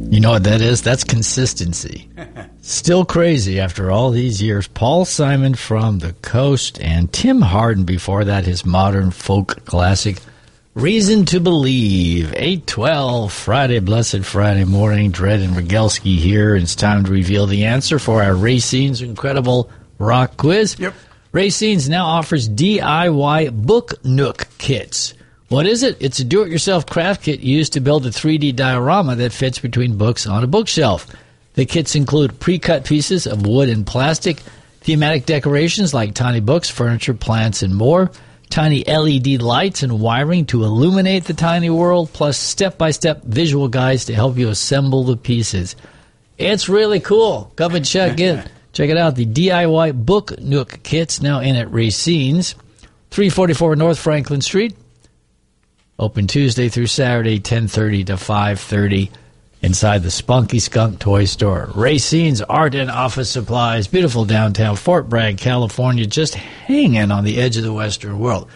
You know what that is? That's consistency. Still crazy after all these years. Paul Simon from the Coast and Tim Hardin before that, his modern folk classic, Reason to Believe. 8:12, Friday, blessed Friday morning. Dredd and Rogelski here. It's time to reveal the answer for our Racine's Incredible Rock Quiz. Yep. Racine's now offers DIY Book Nook kits. What is it? It's a do-it-yourself craft kit used to build a 3D diorama that fits between books on a bookshelf. The kits include pre-cut pieces of wood and plastic, thematic decorations like tiny books, furniture, plants, and more, tiny LED lights and wiring to illuminate the tiny world, plus step-by-step visual guides to help you assemble the pieces. It's really cool. Come and check it. Check it out. The DIY Book Nook kits now in at Racine's, 344 North Franklin Street. Open Tuesday through Saturday, 10:30 to 5:30, inside the Spunky Skunk Toy Store. Racine's Art and Office Supplies, beautiful downtown Fort Bragg, California, just hanging on the edge of the Western world.